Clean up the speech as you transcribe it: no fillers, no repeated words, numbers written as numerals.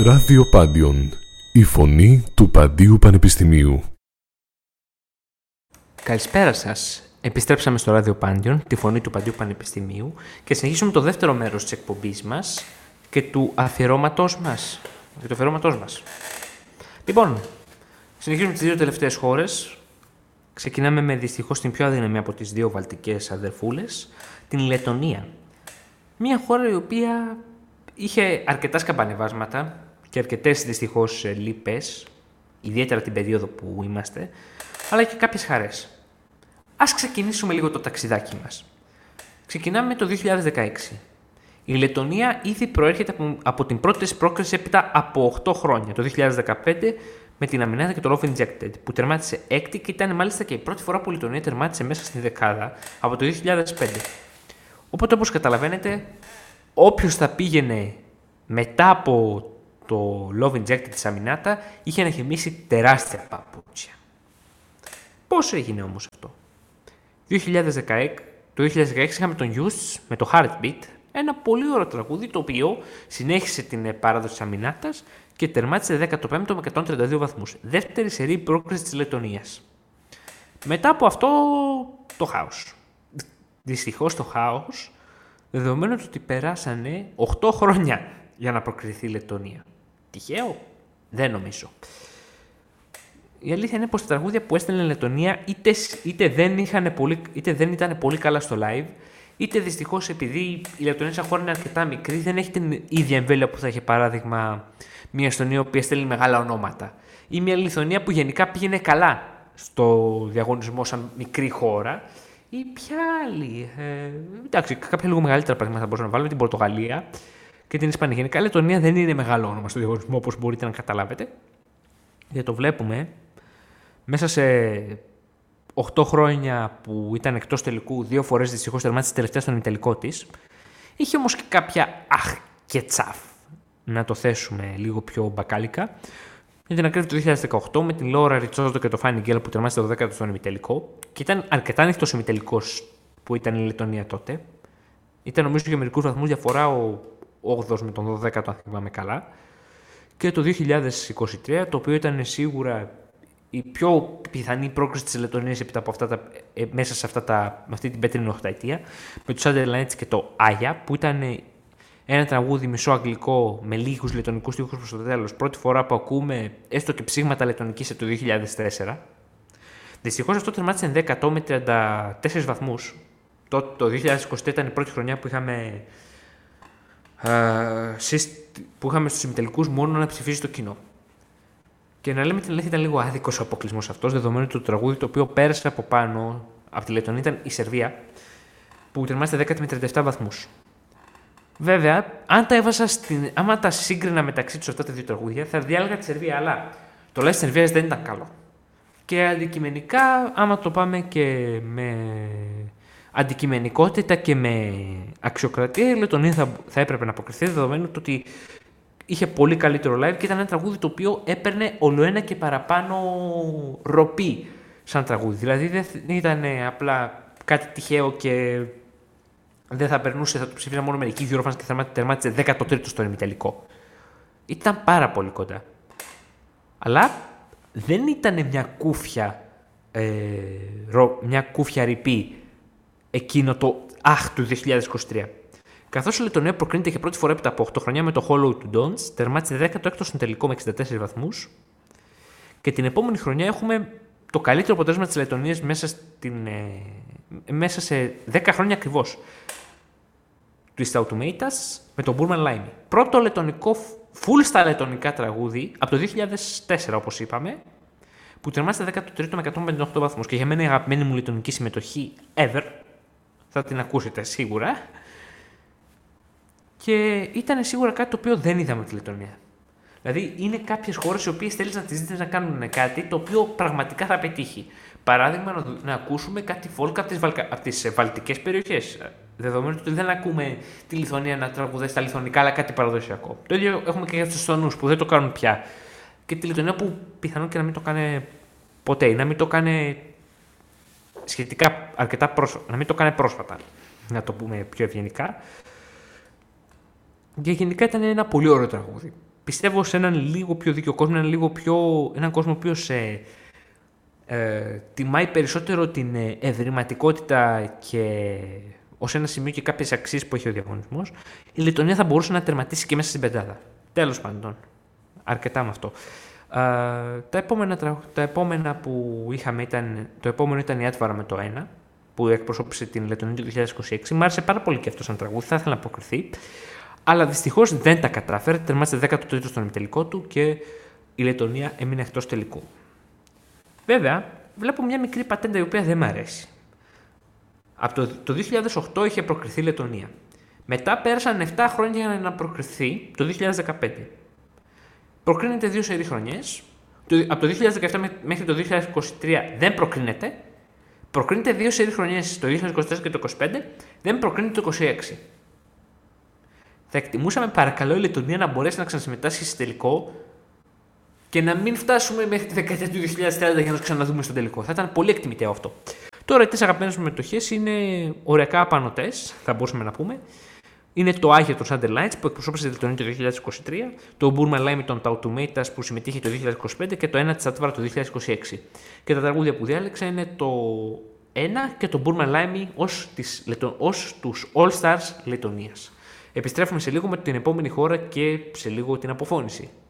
Ράδιο Πάντιον, η φωνή του Παντίου Πανεπιστημίου. Καλησπέρα σας. Επιστρέψαμε στο Ράδιο Πάντιον, τη φωνή του Παντίου Πανεπιστημίου, και συνεχίσουμε το δεύτερο μέρος της εκπομπής μας και του αφιερώματός μας. Λοιπόν, συνεχίζουμε τις δύο τελευταίες χώρες. Ξεκινάμε με δυστυχώς την πιο αδύναμη από τις δύο βαλτικές αδερφούλες, την Λετονία. Μια χώρα η οποία είχε αρκετά σκαμπανεβάσματα και αρκετές δυστυχώς λύπες, ιδιαίτερα την περίοδο που είμαστε, αλλά και κάποιες χαρές. Ας ξεκινήσουμε λίγο το ταξιδάκι μας. Ξεκινάμε το 2016. Η Λετονία ήδη προέρχεται από την πρώτη της πρόκριση έπειτα από 8 χρόνια, το 2015, με την Αμινάτα και το Love Injected, που τερμάτισε έκτη και ήταν μάλιστα και η πρώτη φορά που η Λετονία τερμάτισε μέσα στη δεκάδα από το 2005. Οπότε, όπως καταλαβαίνετε, όποιος θα πήγαινε μετά από το Love Injected της Αμινάτα είχε να γεμίσει τεράστια παπούτσια. Πώς έγινε όμως αυτό? Το 2016 είχαμε τον Youth με το Heartbeat, ένα πολύ ωραίο τραγούδι το οποίο συνέχισε την παράδοση της Αμινάτας και τερμάτισε 15ο με 132 βαθμούς. Δεύτερη σερί πρόκριση της Λετονίας. Μετά από αυτό το χάος. Δυστυχώς το χάος, δεδομένου ότι περάσανε 8 χρόνια για να προκριθεί η Λετονία. Τυχαίο? Δεν νομίζω. Η αλήθεια είναι πως τα τραγούδια που έστελνε η Λετονία είτε δεν ήταν πολύ καλά στο live, είτε δυστυχώς επειδή η Λετονία σαν χώρα είναι αρκετά μικρή, δεν έχει την ίδια εμβέλεια που θα είχε παράδειγμα μια Εστονία που έστελνε μεγάλα ονόματα. Ή μια Λιθουανία που γενικά πήγαινε καλά στο διαγωνισμό σαν μικρή χώρα. Ή ποια άλλη. Εντάξει, κάποια λίγο μεγαλύτερα πράγματα θα μπορούσαμε να βάλουμε, την Πορτογαλία και την Ισπανία. Γενικά η Λετονία δεν είναι μεγάλο όνομα στο διαγωνισμό, όπως μπορείτε να καταλάβετε. Γιατί το βλέπουμε μέσα σε 8 χρόνια που ήταν εκτός τελικού, 2 φορές δυστυχώς τερμάτισε τελευταία στον ημιτελικό της. Είχε όμως και κάποια αχ και τσαφ, να το θέσουμε λίγο πιο μπακάλικα. Για την ακρίβεια το 2018 με την Λόρα Ριτσόζο και το Φάνι Γκέλ που τερμάτισε το 10ο στον ημιτελικό. Και ήταν αρκετά ανοιχτός ο ημιτελικός που ήταν η Λετονία τότε. Ήταν νομίζω για μερικούς βαθμούς διαφορά ο 8ος με τον 12ο, αν θυμάμαι καλά. Και το 2023, το οποίο ήταν σίγουρα η πιο πιθανή πρόκριση της Λετονίας μέσα με αυτή την πέτρινη οχταετία, με τους Άντερλαντς και το Άγια, που ήταν ένα τραγούδι μισό αγγλικό με λίγους λετονικούς στίχους προς το τέλος. Πρώτη φορά που ακούμε έστω και ψήγματα λετονικής από το 2004. Δυστυχώς αυτό τερμάτισε 10ο με 34 βαθμούς. Το 2023 ήταν η πρώτη χρονιά που είχαμε στους ημιτελικούς μόνο να ψηφίζει το κοινό. Και να λέμε την αλήθεια, ήταν λίγο άδικος ο αποκλεισμός αυτός, δεδομένου του τραγούδι το οποίο πέρασε από πάνω από τη Λετονία ήταν η Σερβία, που τερμάτισε 10η με 37 βαθμούς. Βέβαια, άμα τα σύγκρινα μεταξύ τους αυτά τα δύο τραγούδια, θα διάλεγα τη Σερβία, αλλά το live της Σερβίας δεν ήταν καλό. Και αντικειμενικά, άμα το πάμε και με αντικειμενικότητα και με αξιοκρατία, η Λετονία θα έπρεπε να αποκριθεί, δεδομένου ότι είχε πολύ καλύτερο live και ήταν ένα τραγούδι το οποίο έπαιρνε ολοένα και παραπάνω ροπή σαν τραγούδι. Δηλαδή δεν ήταν απλά κάτι τυχαίο και δεν θα περνούσε, θα το ψήφιζαν μόνο μερικοί Eurofans και τερμάτισε 13ο στο ημιτελικό. Ήταν πάρα πολύ κοντά. Αλλά δεν ήταν μια κούφια ρηπή εκείνο το του 2023. Καθώς η Λετονία προκρίνεται για πρώτη φορά έπειτα από 8 χρονιά με το Hollow to Dons, τερμάτισε 16ο στον τελικό με 64 βαθμούς. Και την επόμενη χρονιά έχουμε το καλύτερο αποτέλεσμα της Λετονίας μέσα σε 10 χρόνια ακριβώς. Του Istautumeitas με τον Burman Laimi. Πρώτο λετονικό, full στα λετονικά τραγούδι από το 2004, όπως είπαμε, που τερμάτισε 13ο με 158 βαθμούς. Και για μένα η αγαπημένη μου λετονική συμμετοχή ever, θα την ακούσετε σίγουρα. Και ήταν σίγουρα κάτι το οποίο δεν είδαμε τη Λετονία. Δηλαδή, είναι κάποιες χώρες οι οποίες θέλεις να τις δεις να κάνουν κάτι το οποίο πραγματικά θα πετύχει. Παράδειγμα, να ακούσουμε κάτι folk από τις βαλτικές περιοχές. Δεδομένου ότι δεν ακούμε τη Λιθουανία να τραγουδάει στα λιθουανικά, αλλά κάτι παραδοσιακό. Το ίδιο έχουμε και για τους Εστονούς που δεν το κάνουν πια. Και τη Λετονία που πιθανόν και να μην το κάνει ποτέ, ή να μην το κάνει σχετικά αρκετά πρόσφατα. Να μην το κάνει πρόσφατα, να το πούμε πιο ευγενικά. Και γενικά ήταν ένα πολύ ωραίο τραγούδι. πιστεύω σε έναν λίγο πιο δίκαιο κόσμο, έναν κόσμο ο οποίος τιμάει περισσότερο την ευρηματικότητα και ως ένα σημείο και κάποιες αξίες που έχει ο διαγωνισμός, η Λετωνία θα μπορούσε να τερματίσει και μέσα στην πεντάδα. Τέλος πάντων, αρκετά με αυτό. Τα επόμενα που είχαμε το επόμενο ήταν η Άτβαρα με το 1, που εκπροσώπησε την Λετωνία το 2026. Μ' άρεσε πάρα πολύ και αυτό σαν τραγούδι, θα ήθελα να αποκριθεί. Αλλά δυστυχώς δεν τα κατάφερε, τερμάτισε 13ο στον ημιτελικό του και η Λετωνία έμεινε εκτός τελικού. Βέβαια, βλέπω μια μικρή πατέντα η οποία δεν μ' αρέσει. Από το 2008 είχε προκριθεί η Λετωνία. Μετά πέρασαν 7 χρόνια για να προκριθεί το 2015. Προκρίνεται 2 σερί χρονιές. Από το 2017 μέχρι το 2023 δεν προκρίνεται. Προκρίνεται 2 σερί χρονιές το 2024 και το 2025. Δεν προκρίνεται το 2026. Θα εκτιμούσαμε παρακαλώ η Λετωνία να μπορέσει να ξανασυμμετάσχει σε τελικό και να μην φτάσουμε μέχρι τη δεκαετία του 2030 για να το ξαναδούμε στο τελικό. Θα ήταν πολύ εκτιμητέο αυτό. Τώρα, οι 4 αγαπημένες μου μετοχές είναι ωριακά απανωτές, θα μπορούσαμε να πούμε. Είναι το Άγιο των Sunderlights που εκπροσώπησε τη Λετωνία το 2023, το Burma Lime των Tautumetas που συμμετείχε το 2025 και το 1 της Άτβαρα το 2026. Και τα τραγούδια που διάλεξα είναι το 1 και το Burma Lime ως τους All Stars Λετωνίας. Επιστρέφουμε σε λίγο με την επόμενη χώρα και σε λίγο την αποφώνηση.